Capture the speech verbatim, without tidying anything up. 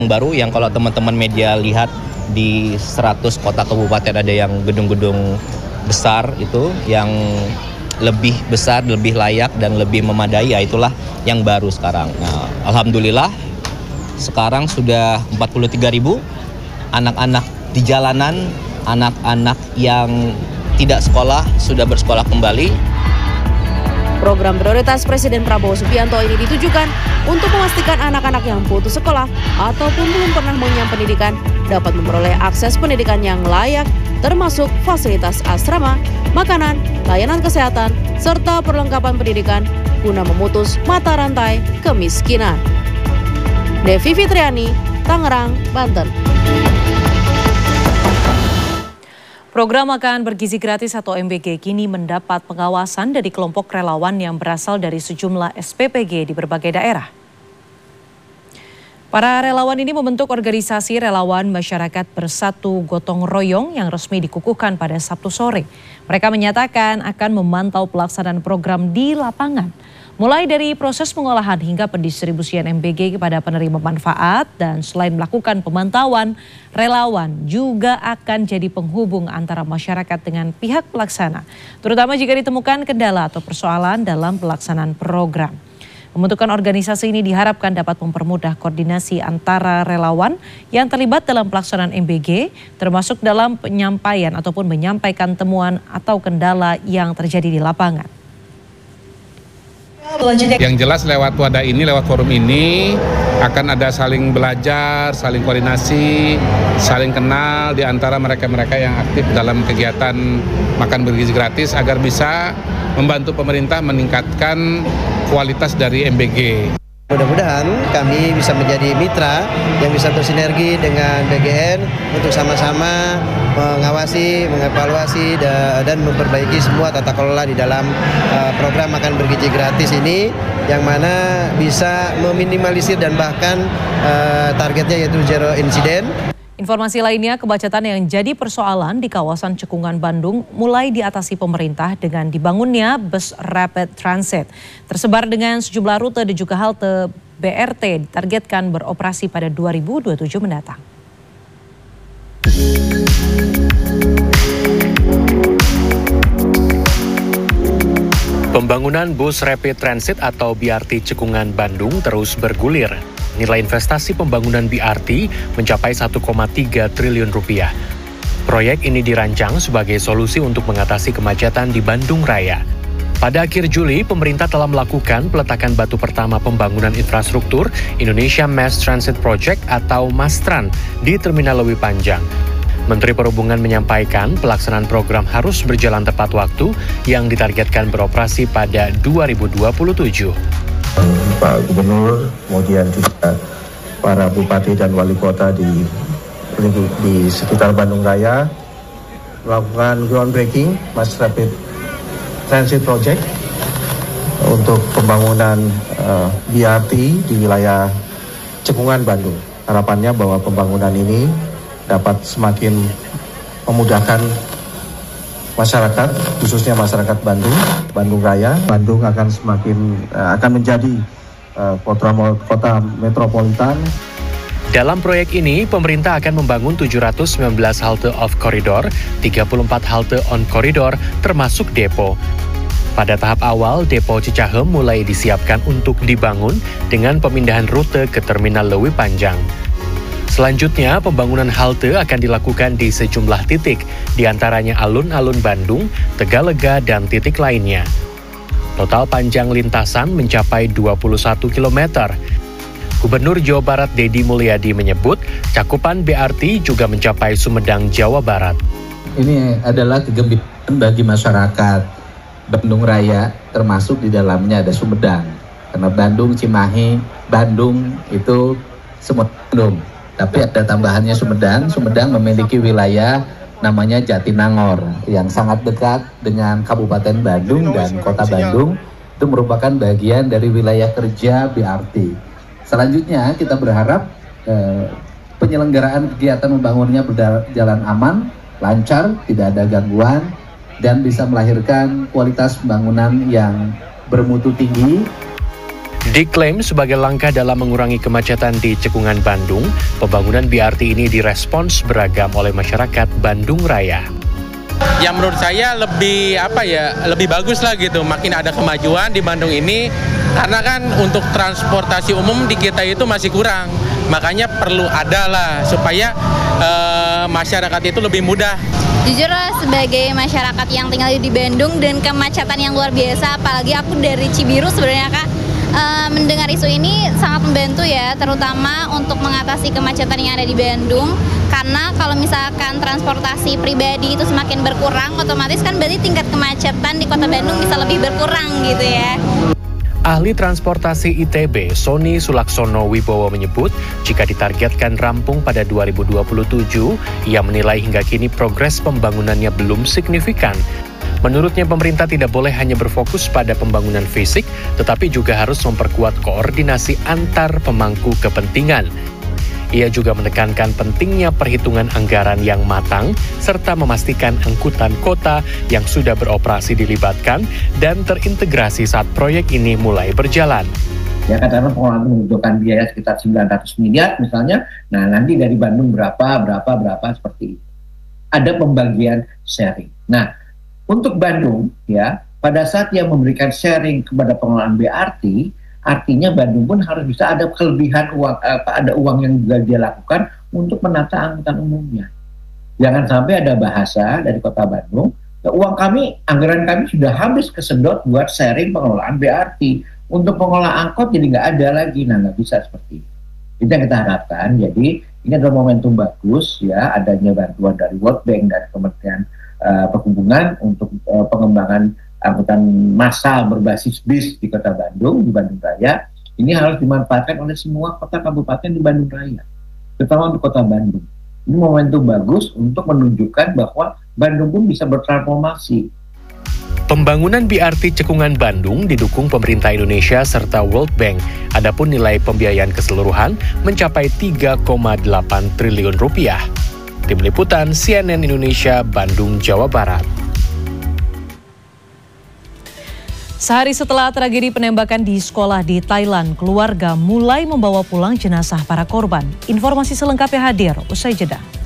Baru yang kalau teman-teman media lihat di seratus kota kabupaten ada yang gedung-gedung besar itu yang lebih besar, lebih layak dan lebih memadai, ya itulah yang baru sekarang. Nah, alhamdulillah sekarang sudah empat puluh tiga ribu anak-anak di jalanan, anak-anak yang tidak sekolah sudah bersekolah kembali. Program prioritas Presiden Prabowo Subianto ini ditujukan untuk memastikan anak-anak yang putus sekolah ataupun belum pernah mengenyam pendidikan dapat memperoleh akses pendidikan yang layak, termasuk fasilitas asrama, makanan, layanan kesehatan, serta perlengkapan pendidikan guna memutus mata rantai kemiskinan. Devi Fitriani, Tangerang, Banten. Program Makan Bergizi Gratis atau M B G kini mendapat pengawasan dari kelompok relawan yang berasal dari sejumlah S P P G di berbagai daerah. Para relawan ini membentuk organisasi Relawan Masyarakat Bersatu Gotong Royong yang resmi dikukuhkan pada Sabtu sore. Mereka menyatakan akan memantau pelaksanaan program di lapangan, mulai dari proses pengolahan hingga pendistribusian M B G kepada penerima manfaat, dan selain melakukan pemantauan, relawan juga akan jadi penghubung antara masyarakat dengan pihak pelaksana, terutama jika ditemukan kendala atau persoalan dalam pelaksanaan program. Pembentukan organisasi ini diharapkan dapat mempermudah koordinasi antara relawan yang terlibat dalam pelaksanaan M B G, termasuk dalam penyampaian ataupun menyampaikan temuan atau kendala yang terjadi di lapangan. Yang jelas lewat wadah ini, lewat forum ini akan ada saling belajar, saling koordinasi, saling kenal di antara mereka-mereka yang aktif dalam kegiatan Makan Bergizi Gratis agar bisa membantu pemerintah meningkatkan kualitas dari M B G. Mudah-mudahan kami bisa menjadi mitra yang bisa bersinergi dengan B G N untuk sama-sama mengawasi, mengevaluasi, dan memperbaiki semua tata kelola di dalam program Makan Bergizi Gratis ini, yang mana bisa meminimalisir dan bahkan targetnya yaitu zero incident. Informasi lainnya, kemacetan yang jadi persoalan di kawasan Cekungan Bandung mulai diatasi pemerintah dengan dibangunnya bus rapid transit. Tersebar dengan sejumlah rute dan juga halte B R T ditargetkan beroperasi pada dua ribu dua puluh tujuh mendatang. Pembangunan bus rapid transit atau B R T Cekungan Bandung terus bergulir. Nilai investasi pembangunan B R T mencapai satu koma tiga triliun rupiah. Proyek ini dirancang sebagai solusi untuk mengatasi kemacetan di Bandung Raya. Pada akhir Juli, pemerintah telah melakukan peletakan batu pertama pembangunan infrastruktur Indonesia Mass Transit Project atau MASTRAN di Terminal Lewi Panjang. Menteri Perhubungan menyampaikan pelaksanaan program harus berjalan tepat waktu yang ditargetkan beroperasi pada dua ribu dua puluh tujuh. Pak Gubernur, kemudian juga para bupati dan wali kota di di sekitar Bandung Raya melakukan groundbreaking Mass Rapid Transit Project untuk pembangunan uh, B R T di wilayah Cekungan Bandung. Harapannya bahwa pembangunan ini dapat semakin memudahkan masyarakat, khususnya masyarakat Bandung, Bandung Raya. Bandung akan semakin uh, akan menjadi uh, kota, kota metropolitan. Dalam proyek ini, pemerintah akan membangun tujuh ratus sembilan belas halte off koridor, tiga puluh empat halte on koridor, termasuk depo. Pada tahap awal, depo Cicahem mulai disiapkan untuk dibangun dengan pemindahan rute ke Terminal Lewi Panjang. Selanjutnya, pembangunan halte akan dilakukan di sejumlah titik, diantaranya alun-alun Bandung, Tegalega, dan titik lainnya. Total panjang lintasan mencapai dua puluh satu kilometer. Gubernur Jawa Barat Deddy Mulyadi menyebut cakupan B R T juga mencapai Sumedang, Jawa Barat. Ini adalah kegembiraan bagi masyarakat Bandung Raya, termasuk di dalamnya ada Sumedang. Karena Bandung, Cimahi, Bandung itu semua Bandung. Tapi ada tambahannya Sumedang. Sumedang memiliki wilayah namanya Jatinangor yang sangat dekat dengan Kabupaten Bandung dan Kota Bandung. Itu merupakan bagian dari wilayah kerja B R T. Selanjutnya kita berharap eh, penyelenggaraan kegiatan membangunnya berjalan aman, lancar, tidak ada gangguan, dan bisa melahirkan kualitas pembangunan yang bermutu tinggi. Diklaim sebagai langkah dalam mengurangi kemacetan di cekungan Bandung, pembangunan B R T ini direspons beragam oleh masyarakat Bandung Raya. Yang menurut saya lebih apa ya, lebih bagus lah gitu, makin ada kemajuan di Bandung ini, karena kan untuk transportasi umum di kita itu masih kurang, makanya perlu ada lah supaya uh, masyarakat itu lebih mudah. Jujur sebagai masyarakat yang tinggal di Bandung dan kemacetan yang luar biasa, apalagi aku dari Cibiru sebenarnya Kak, uh, mendengar isu ini sangat membantu ya, terutama untuk mengatasi kemacetan yang ada di Bandung. Karena kalau misalkan transportasi pribadi itu semakin berkurang, otomatis kan berarti tingkat kemacetan di kota Bandung bisa lebih berkurang gitu ya. Ahli transportasi I T B, Sony Sulaksono Wibowo menyebut, jika ditargetkan rampung pada dua ribu dua puluh tujuh, ia menilai hingga kini progres pembangunannya belum signifikan. Menurutnya pemerintah tidak boleh hanya berfokus pada pembangunan fisik, tetapi juga harus memperkuat koordinasi antar pemangku kepentingan. Ia juga menekankan pentingnya perhitungan anggaran yang matang, serta memastikan angkutan kota yang sudah beroperasi dilibatkan dan terintegrasi saat proyek ini mulai berjalan. Ya, katakanlah pengelolaan membutuhkan biaya sekitar sembilan ratus miliar misalnya, nah nanti dari Bandung berapa, berapa, berapa, seperti itu. Ada pembagian sharing. Nah, untuk Bandung, ya, pada saat yang memberikan sharing kepada pengelolaan B R T, artinya Bandung pun harus bisa ada kelebihan uang, ada uang yang juga dia lakukan untuk menata angkutan umumnya. Jangan sampai ada bahasa dari Kota Bandung, ya, uang kami, anggaran kami sudah habis kesedot buat sharing pengelolaan B R T. Untuk pengelola angkot jadi nggak ada lagi, nah nggak bisa seperti itu. Itu yang kita harapkan. Jadi ini adalah momentum bagus, ya, adanya bantuan dari World Bank dan Kementerian uh, Perhubungan untuk uh, pengembangan angkutan massal berbasis bis di Kota Bandung, di Bandung Raya. Ini harus dimanfaatkan oleh semua kota kabupaten di Bandung Raya, terutama untuk Kota Bandung. Ini momentum bagus untuk menunjukkan bahwa Bandung pun bisa bertransformasi. Pembangunan B R T Cekungan Bandung didukung pemerintah Indonesia serta World Bank. Adapun nilai pembiayaan keseluruhan mencapai tiga koma delapan triliun rupiah. Tim Liputan C N N Indonesia, Bandung, Jawa Barat. Sehari setelah tragedi penembakan di sekolah di Thailand, keluarga mulai membawa pulang jenazah para korban. Informasi selengkapnya hadir usai jeda.